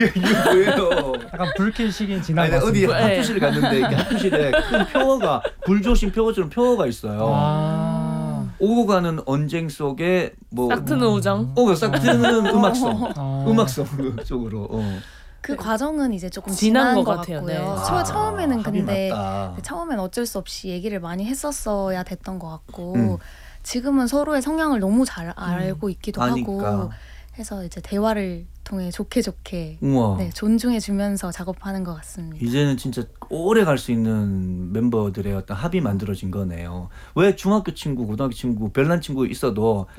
이게 뭐예요? 약간 불길 시기는 지난 아니, 것 어디 같습니다. 학교실 갔는데 이게 학교실에 큰 표어가 불조심 표어처럼 표어가 있어요. 오고 가는 언쟁 속에 뭐 싹트는 우정. 싹트는 음악성, 아. 음악성 쪽으로. 그 과정은 이제 조금 지난 지난 것 것 같아요. 같고요. 네. 처음에는 합이 근데 맞다. 처음엔 어쩔 수 없이 얘기를 많이 했었어야 됐던 것 같고 음. 지금은 서로의 성향을 너무 잘 알고 있기도 아니까. 하고 해서 이제 대화를 통해 좋게 우와. 네, 존중해주면서 작업하는 것 같습니다. 이제는 진짜 오래 갈 수 있는 멤버들의 어떤 합이 만들어진 거네요. 왜 중학교 친구, 고등학교 친구, 별난 친구 있어도